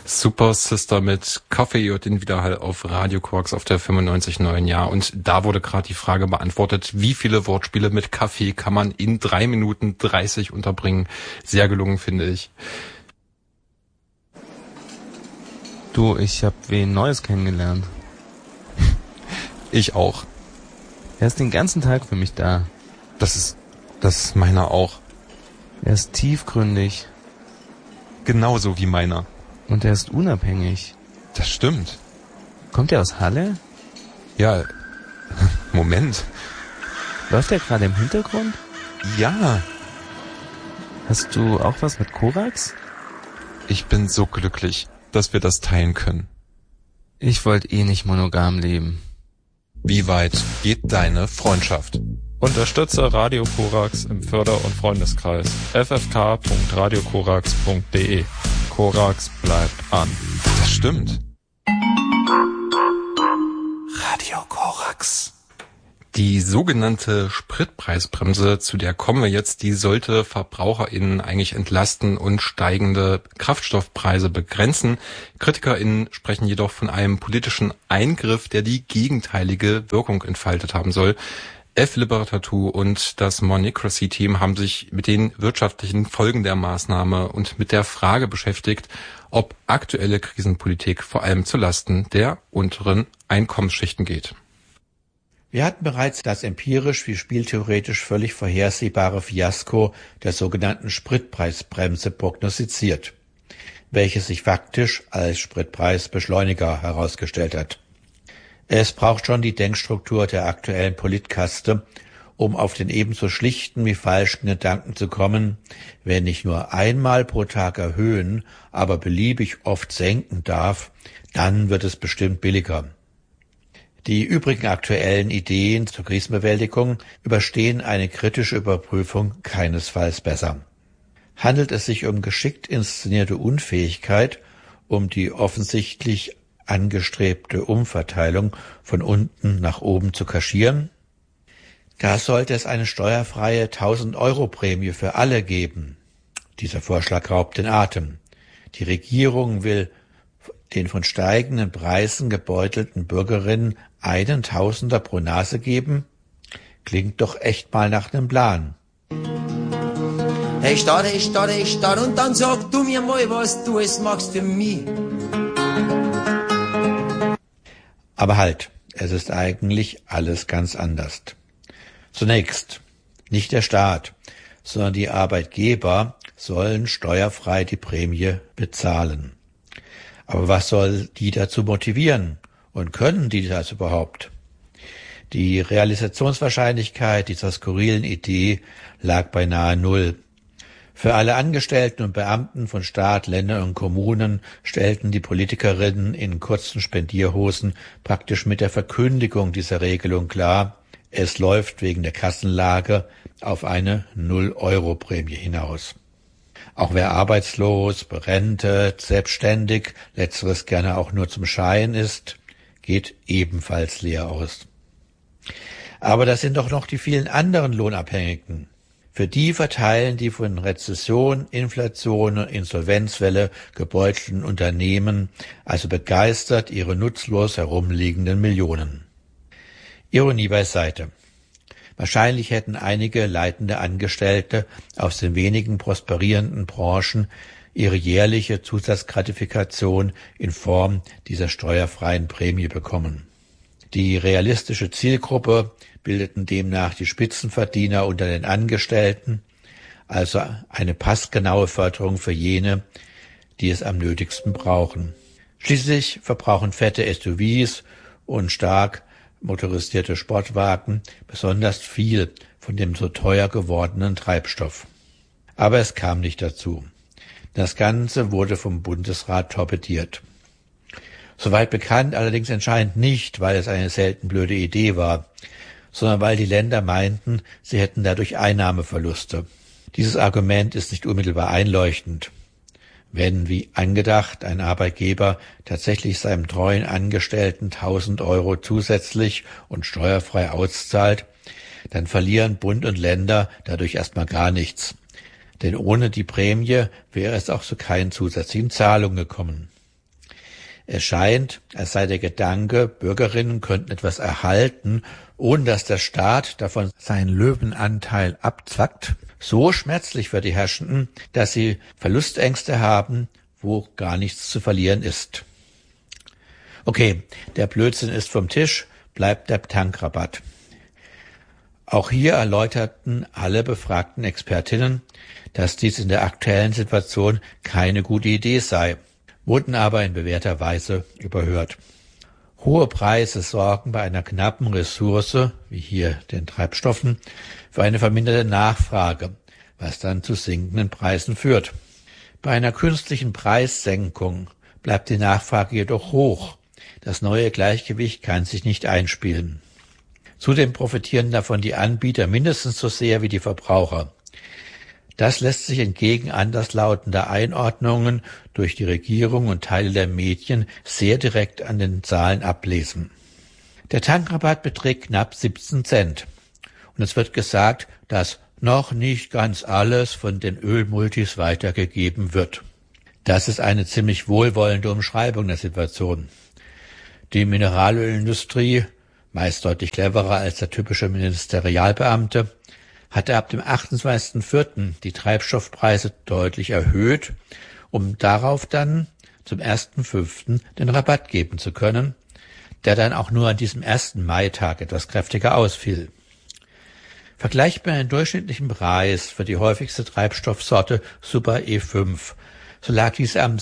Super Sister mit Coffee und den Widerhall auf Radio Korax auf der 95.9, ja. Und da wurde gerade die Frage beantwortet, wie viele Wortspiele mit Kaffee kann man in 3 Minuten 30 unterbringen. Sehr gelungen, finde ich. Du, ich hab wen Neues kennengelernt. Ich auch. Er ist den ganzen Tag für mich da. Das ist meiner auch. Er ist tiefgründig. Genauso wie meiner. Und er ist unabhängig. Das stimmt. Kommt er aus Halle? Ja, Moment. Läuft er gerade im Hintergrund? Ja. Hast du auch was mit Korax? Ich bin so glücklich, dass wir das teilen können. Ich wollte nicht monogam leben. Wie weit geht deine Freundschaft? Unterstütze Radio Korax im Förder- und Freundeskreis. ffk.radiokorax.de. Korax bleibt an. Das stimmt. Radio Korax. Die sogenannte Spritpreisbremse, zu der kommen wir jetzt, die sollte VerbraucherInnen eigentlich entlasten und steigende Kraftstoffpreise begrenzen. KritikerInnen sprechen jedoch von einem politischen Eingriff, der die gegenteilige Wirkung entfaltet haben soll. F-Libertatou und das Monocracy-Team haben sich mit den wirtschaftlichen Folgen der Maßnahme und mit der Frage beschäftigt, ob aktuelle Krisenpolitik vor allem zulasten der unteren Einkommensschichten geht. Wir hatten bereits das empirisch wie spieltheoretisch völlig vorhersehbare Fiasko der sogenannten Spritpreisbremse prognostiziert, welches sich faktisch als Spritpreisbeschleuniger herausgestellt hat. Es braucht schon die Denkstruktur der aktuellen Politkaste, um auf den ebenso schlichten wie falschen Gedanken zu kommen, wer nicht nur einmal pro Tag erhöhen, aber beliebig oft senken darf, dann wird es bestimmt billiger. Die übrigen aktuellen Ideen zur Krisenbewältigung überstehen eine kritische Überprüfung keinesfalls besser. Handelt es sich um geschickt inszenierte Unfähigkeit, um die offensichtlich angestrebte Umverteilung von unten nach oben zu kaschieren? Da sollte es eine steuerfreie 1.000-Euro-Prämie für alle geben. Dieser Vorschlag raubt den Atem. Die Regierung will den von steigenden Preisen gebeutelten Bürgerinnen einen Tausender pro Nase geben? Klingt doch echt mal nach einem Plan. Hey Stadt, und dann sag du mir mal, was du es machst für mich. Aber halt, es ist eigentlich alles ganz anders. Zunächst, nicht der Staat, sondern die Arbeitgeber sollen steuerfrei die Prämie bezahlen. Aber was soll die dazu motivieren? Und können die das überhaupt? Die Realisationswahrscheinlichkeit dieser skurrilen Idee lag beinahe null. Für alle Angestellten und Beamten von Staat, Ländern und Kommunen stellten die Politikerinnen in kurzen Spendierhosen praktisch mit der Verkündigung dieser Regelung klar, es läuft wegen der Kassenlage auf eine 0-Euro-Prämie hinaus. Auch wer arbeitslos, berentet, selbstständig, letzteres gerne auch nur zum Schein ist, geht ebenfalls leer aus. Aber das sind doch noch die vielen anderen Lohnabhängigen. Für die verteilen die von Rezession, Inflation und Insolvenzwelle gebeutelten Unternehmen also begeistert ihre nutzlos herumliegenden Millionen. Ironie beiseite. Wahrscheinlich hätten einige leitende Angestellte aus den wenigen prosperierenden Branchen ihre jährliche Zusatzgratifikation in Form dieser steuerfreien Prämie bekommen. Die realistische Zielgruppe bildeten demnach die Spitzenverdiener unter den Angestellten, also eine passgenaue Förderung für jene, die es am nötigsten brauchen. Schließlich verbrauchen fette SUVs und stark motorisierte Sportwagen besonders viel von dem so teuer gewordenen Treibstoff. Aber es kam nicht dazu. Das Ganze wurde vom Bundesrat torpediert. Soweit bekannt allerdings anscheinend nicht, weil es eine selten blöde Idee war, sondern weil die Länder meinten, sie hätten dadurch Einnahmeverluste. Dieses Argument ist nicht unmittelbar einleuchtend. Wenn, wie angedacht, ein Arbeitgeber tatsächlich seinem treuen Angestellten 1.000 Euro zusätzlich und steuerfrei auszahlt, dann verlieren Bund und Länder dadurch erstmal gar nichts. Denn ohne die Prämie wäre es auch zu keinen zusätzlichen Zahlungen gekommen. Es scheint, als sei der Gedanke, Bürgerinnen könnten etwas erhalten, ohne dass der Staat davon seinen Löwenanteil abzwackt, so schmerzlich für die Herrschenden, dass sie Verlustängste haben, wo gar nichts zu verlieren ist. Okay, der Blödsinn ist vom Tisch, bleibt der Tankrabatt. Auch hier erläuterten alle befragten Expertinnen, dass dies in der aktuellen Situation keine gute Idee sei, wurden aber in bewährter Weise überhört. Hohe Preise sorgen bei einer knappen Ressource, wie hier den Treibstoffen, für eine verminderte Nachfrage, was dann zu sinkenden Preisen führt. Bei einer künstlichen Preissenkung bleibt die Nachfrage jedoch hoch. Das neue Gleichgewicht kann sich nicht einspielen. Zudem profitieren davon die Anbieter mindestens so sehr wie die Verbraucher. Das lässt sich entgegen anderslautender Einordnungen durch die Regierung und Teile der Medien sehr direkt an den Zahlen ablesen. Der Tankrabatt beträgt knapp 17 Cent. Und es wird gesagt, dass noch nicht ganz alles von den Ölmultis weitergegeben wird. Das ist eine ziemlich wohlwollende Umschreibung der Situation. Die Mineralölindustrie, meist deutlich cleverer als der typische Ministerialbeamte, hatte ab dem 28.04. die Treibstoffpreise deutlich erhöht, um darauf dann zum 1.05. den Rabatt geben zu können, der dann auch nur an diesem 1. Maitag etwas kräftiger ausfiel. Vergleicht man den durchschnittlichen Preis für die häufigste Treibstoffsorte Super E5, so lag dies am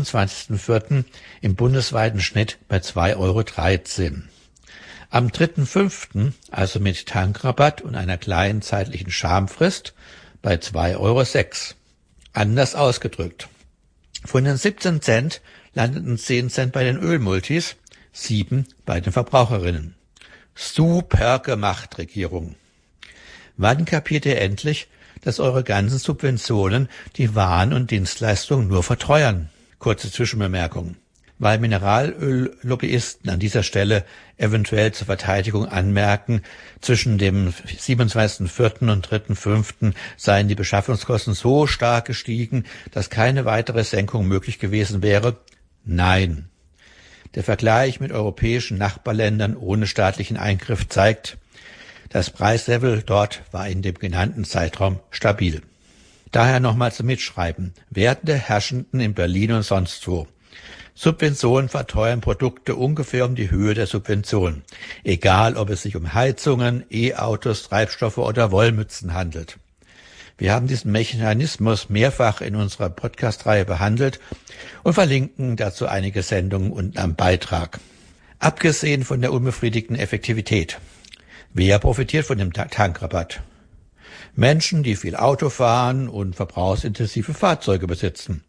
27.04. im bundesweiten Schnitt bei 2,13 €. Am 3.5., also mit Tankrabatt und einer kleinen zeitlichen Schamfrist, bei 2,06 €. Anders ausgedrückt. Von den 17 Cent landeten 10 Cent bei den Ölmultis, 7 bei den Verbraucherinnen. Super gemacht, Regierung. Wann kapiert ihr endlich, dass eure ganzen Subventionen die Waren und Dienstleistungen nur verteuern? Kurze Zwischenbemerkung. Weil Mineralöllobbyisten an dieser Stelle eventuell zur Verteidigung anmerken, zwischen dem 27.04. und 3.5. seien die Beschaffungskosten so stark gestiegen, dass keine weitere Senkung möglich gewesen wäre. Nein. Der Vergleich mit europäischen Nachbarländern ohne staatlichen Eingriff zeigt, das Preislevel dort war in dem genannten Zeitraum stabil. Daher nochmal zum Mitschreiben. Werden der Herrschenden in Berlin und sonst wo. Subventionen verteuern Produkte ungefähr um die Höhe der Subvention, egal ob es sich um Heizungen, E-Autos, Treibstoffe oder Wollmützen handelt. Wir haben diesen Mechanismus mehrfach in unserer Podcast-Reihe behandelt und verlinken dazu einige Sendungen unten am Beitrag. Abgesehen von der unbefriedigenden Effektivität. Wer profitiert von dem Tankrabatt? Menschen, die viel Auto fahren und verbrauchsintensive Fahrzeuge besitzen.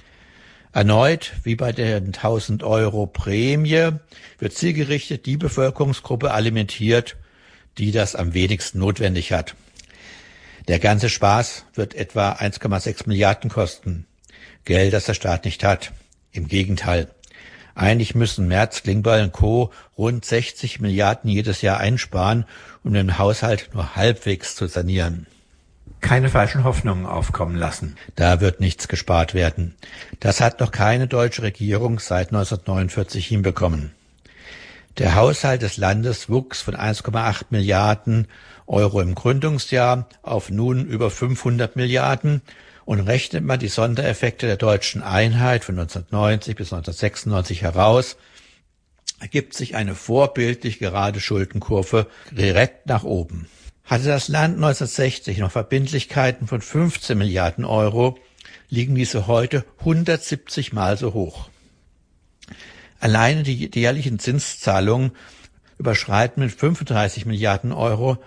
Erneut, wie bei der 1.000 € Prämie, wird zielgerichtet die Bevölkerungsgruppe alimentiert, die das am wenigsten notwendig hat. Der ganze Spaß wird etwa 1,6 Milliarden kosten. Geld, das der Staat nicht hat. Im Gegenteil. Eigentlich müssen Merz, Klingbeil und Co. rund 60 Milliarden jedes Jahr einsparen, um den Haushalt nur halbwegs zu sanieren. Keine falschen Hoffnungen aufkommen lassen. Da wird nichts gespart werden. Das hat noch keine deutsche Regierung seit 1949 hinbekommen. Der Haushalt des Landes wuchs von 1,8 Milliarden € im Gründungsjahr auf nun über 500 Milliarden und rechnet man die Sondereffekte der deutschen Einheit von 1990 bis 1996 heraus, ergibt sich eine vorbildlich gerade Schuldenkurve direkt nach oben. Hatte das Land 1960 noch Verbindlichkeiten von 15 Milliarden €, liegen diese heute 170 Mal so hoch. Alleine die jährlichen Zinszahlungen überschreiten mit 35 Milliarden €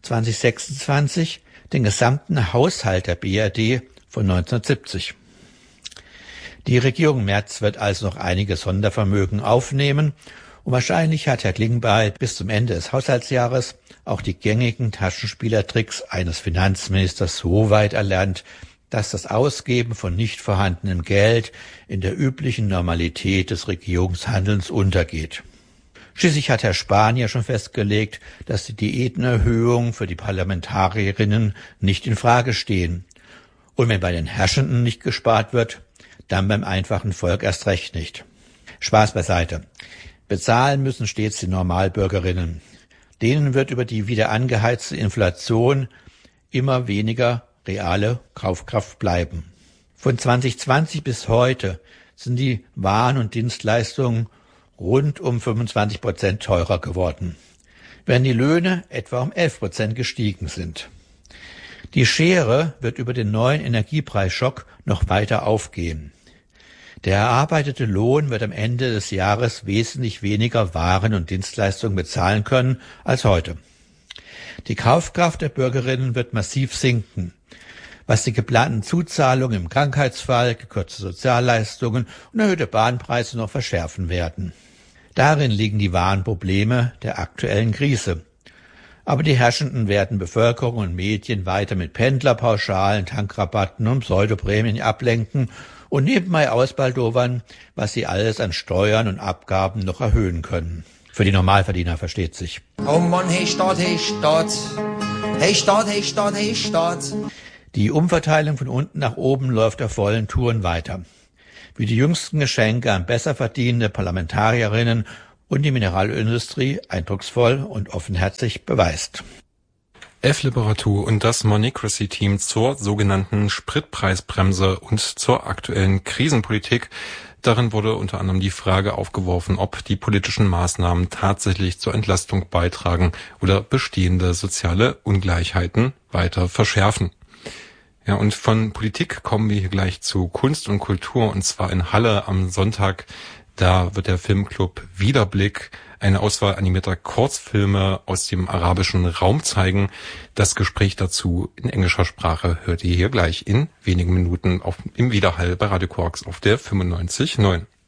2026 den gesamten Haushalt der BRD von 1970. Die Regierung Merz wird also noch einige Sondervermögen aufnehmen und wahrscheinlich hat Herr Klingbeil bis zum Ende des Haushaltsjahres auch die gängigen Taschenspielertricks eines Finanzministers so weit erlernt, dass das Ausgeben von nicht vorhandenem Geld in der üblichen Normalität des Regierungshandelns untergeht. Schließlich hat Herr Spahn ja schon festgelegt, dass die Diätenerhöhungen für die Parlamentarierinnen nicht in Frage stehen. Und wenn bei den Herrschenden nicht gespart wird, dann beim einfachen Volk erst recht nicht. Spaß beiseite. Bezahlen müssen stets die Normalbürgerinnen. Denen wird über die wieder angeheizte Inflation immer weniger reale Kaufkraft bleiben. Von 2020 bis heute sind die Waren und Dienstleistungen rund um 25% teurer geworden, während die Löhne etwa um 11% gestiegen sind. Die Schere wird über den neuen Energiepreisschock noch weiter aufgehen. Der erarbeitete Lohn wird am Ende des Jahres wesentlich weniger Waren und Dienstleistungen bezahlen können als heute. Die Kaufkraft der Bürgerinnen wird massiv sinken, was die geplanten Zuzahlungen im Krankheitsfall, gekürzte Sozialleistungen und erhöhte Bahnpreise noch verschärfen werden. Darin liegen die wahren Probleme der aktuellen Krise. Aber die Herrschenden werden Bevölkerung und Medien weiter mit Pendlerpauschalen, Tankrabatten und Pseudoprämien ablenken und nebenbei ausbaldowern, was sie alles an Steuern und Abgaben noch erhöhen können. Für die Normalverdiener, versteht sich. Oh Mann, hey Staat, hey Staat. Hey Staat, hey Staat, hey Staat. Die Umverteilung von unten nach oben läuft auf vollen Touren weiter. Wie die jüngsten Geschenke an besser verdienende Parlamentarierinnen und die Mineralölindustrie eindrucksvoll und offenherzig beweist. F-Liberatur und das Moneycracy-Team zur sogenannten Spritpreisbremse und zur aktuellen Krisenpolitik. Darin wurde unter anderem die Frage aufgeworfen, ob die politischen Maßnahmen tatsächlich zur Entlastung beitragen oder bestehende soziale Ungleichheiten weiter verschärfen. Ja, und von Politik kommen wir hier gleich zu Kunst und Kultur, und zwar in Halle am Sonntag. Da wird der Filmclub Wiederblick eine Auswahl animierter Kurzfilme aus dem arabischen Raum zeigen. Das Gespräch dazu in englischer Sprache hört ihr hier gleich in wenigen Minuten im Widerhall bei Radio Korax auf der 95.9.